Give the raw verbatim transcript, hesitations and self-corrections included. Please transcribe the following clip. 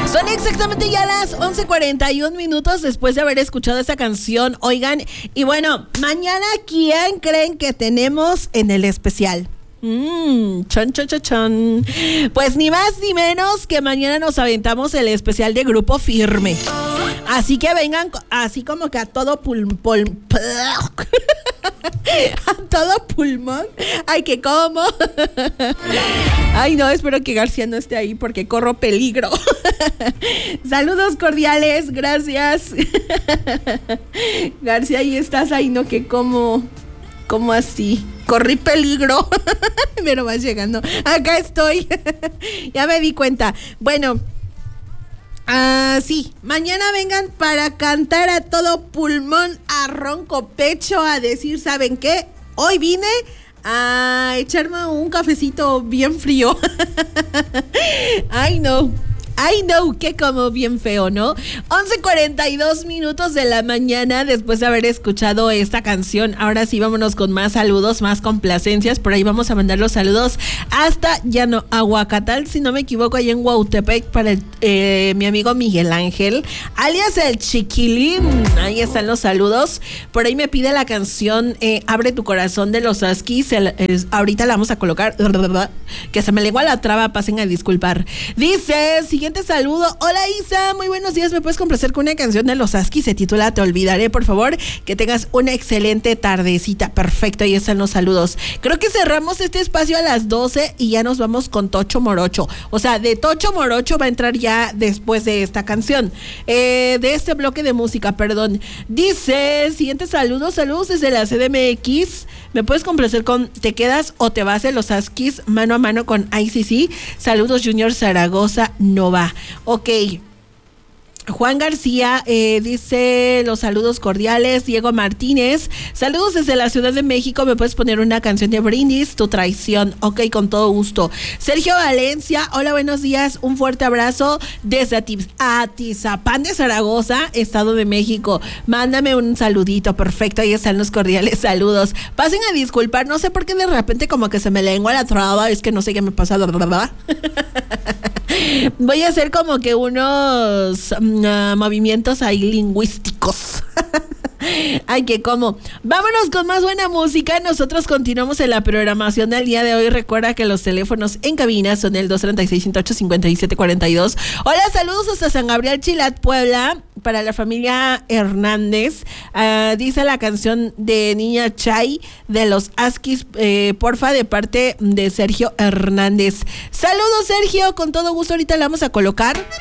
Son exactamente ya las once cuarenta y un minutos después de haber escuchado esta canción. Oigan, y bueno, mañana, ¿quién creen que tenemos en el especial? Mmm, chon, chon, chon, chon. Pues ni más ni menos que mañana nos aventamos el especial de Grupo Firme. Así que vengan así como que a todo pulmón. Pul, a todo pulmón. Ay, que como. Ay, no, espero que García no esté ahí porque corro peligro. Saludos cordiales, gracias. García, ahí estás, ahí no, que como. ¿Cómo así? Corrí peligro. Pero vas llegando. Acá estoy. Ya me di cuenta. Bueno. Ah, sí. Mañana vengan para cantar a todo pulmón, a ronco pecho, a decir, ¿saben qué? Hoy vine a echarme un cafecito bien frío. Ay, no. I know, que como bien feo, ¿no? once cuarenta y dos minutos de la mañana después de haber escuchado esta canción. Ahora sí, vámonos con más saludos, más complacencias. Por ahí vamos a mandar los saludos hasta Llano Aguacatal, si no me equivoco, ahí en Huautepec, para el, eh, mi amigo Miguel Ángel, alias el Chiquilín. Ahí están los saludos. Por ahí me pide la canción eh, Abre tu corazón de los Huskies. El, el, ahorita la vamos a colocar. Que se me lengua la traba, pasen a disculpar. Dice, siguiente saludo. Hola Isa, muy buenos días. ¿Me puedes complacer con una canción de los Huskies? Se titula Te olvidaré, por favor. Que tengas una excelente tardecita. Perfecto, ahí están los saludos. Creo que cerramos este espacio a las doce y ya nos vamos con Tocho Morocho. O sea, de Tocho Morocho va a entrar ya después de esta canción. Eh, de este bloque de música, perdón. Dice, siguiente saludo. Saludos desde la C D M X. ¿Me puedes complacer con Te quedas o te vas de los Huskies mano a mano con I C C? Saludos, Junior Zaragoza Nova. Ok. Juan García eh, dice los saludos cordiales. Diego Martínez, saludos desde la Ciudad de México. ¿Me puedes poner una canción de Brindis, Tu traición? Ok, con todo gusto. Sergio Valencia, hola, buenos días. Un fuerte abrazo desde Atizapán de Zaragoza, Estado de México. Mándame un saludito. Perfecto, ahí están los cordiales saludos. Pasen a disculpar, no sé por qué de repente como que se me lengua la traba. Es que no sé qué me pasa. Voy a hacer como que unos uh, movimientos ahí lingüísticos. Ay, que como. Vámonos con más buena música. Nosotros continuamos en la programación del día de hoy. Recuerda que los teléfonos en cabina son el dos treinta y seis, ciento ocho, cincuenta y siete cuarenta y dos. Hola, saludos hasta San Gabriel, Chilat, Puebla, para la familia Hernández. Uh, dice la canción de Niña Chay de los Huskies, eh, porfa, de parte de Sergio Hernández. Saludos, Sergio, con todo gusto. Ahorita la vamos a colocar.